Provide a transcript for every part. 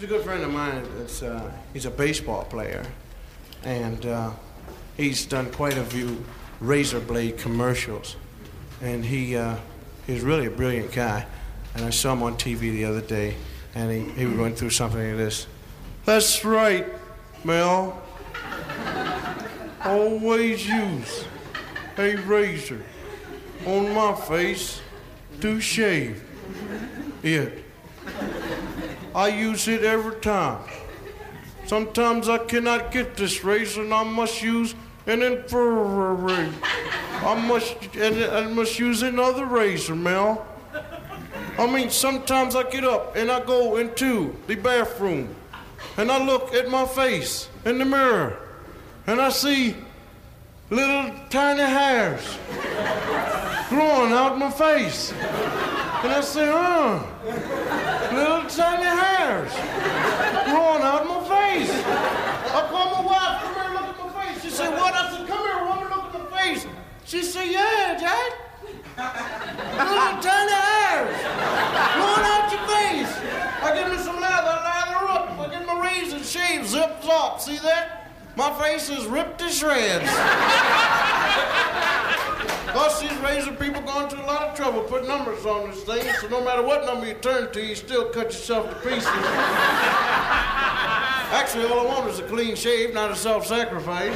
He's a good friend of mine. He's a baseball player, and he's done quite a few razor blade commercials. And he's really a brilliant guy. And I saw him on TV the other day, and he was going through something like this. That's right, Mel. Always use a razor on my face to shave it. I use it every time. Sometimes I cannot get this razor and I must use an infrared. I must use another razor, Mel. I mean, sometimes I get up and I go into the bathroom and I look at my face in the mirror and I see little tiny hairs growing out my face. And I say, little tiny hairs growing out my face. I call my wife, come here, look at my face. She said, what? I said, come here, woman, look at my face. She said, yeah, Dad. Little tiny hairs growing out your face. I give me some lather up. I get my razor, shave, zips up. See that? My face is ripped to shreds. Because these razor people going through a lot of trouble putting numbers on this thing, so no matter what number you turn to, you still cut yourself to pieces. Actually, all I want is a clean shave, not a self-sacrifice.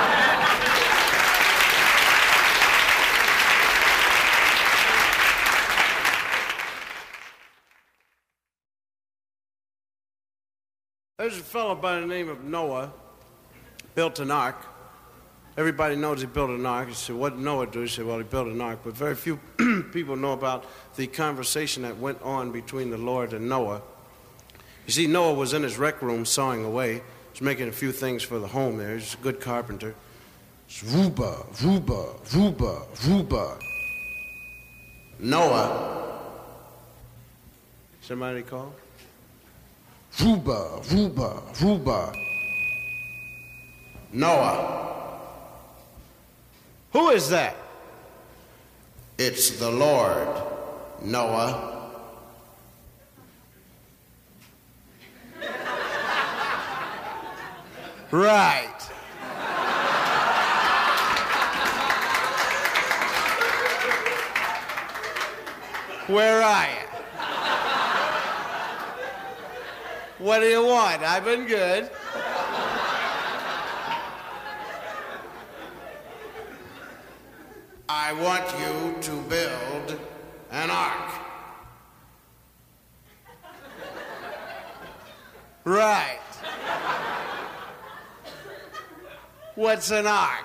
There's a fellow by the name of Noah, built an ark. Everybody knows he built an ark. You say, what did Noah do? He said, well, he built an ark. But very few people know about the conversation that went on between the Lord and Noah. You see, Noah was in his rec room sawing away. He was making a few things for the home there. He's a good carpenter. Ruba, Ruba, Ruba, Ruba. Noah. Somebody call? Ruba, Ruba, Ruba. Noah. Who is that? It's the Lord, Noah. Right. Where are you? What do you want? I've been good. I want you to build an ark. Right. What's an ark?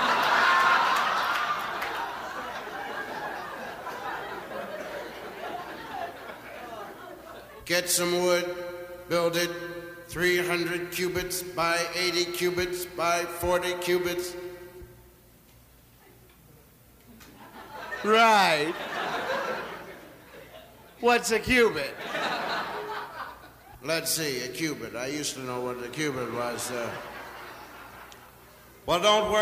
Get some wood, build it 300 cubits by 80 cubits by 40 cubits. Right. What's a cubit? Let's see, a cubit. I used to know what a cubit was. Well, don't worry.